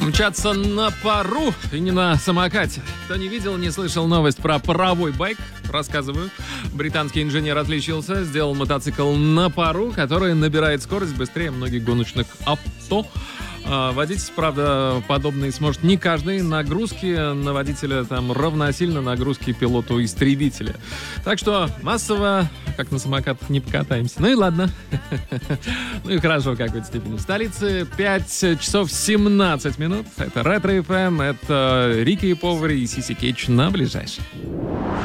Мчаться на пару и не на самокате. Кто не видел, не слышал новость про паровой байк, рассказываю. Британский инженер отличился, сделал мотоцикл на пару, который набирает скорость быстрее многих гоночных авто. Водить, правда, подобный сможет не каждый. Нагрузки на водителя там равносильно нагрузки пилоту-истребителя. Так что массово, как на самокатах, не покатаемся. Ну и ладно. Ну и хорошо, в какой-то степени. В столице 5 часов 17 минут. Это Ретро FM, это Рики и Повари и Сиси Кейдж на ближайший.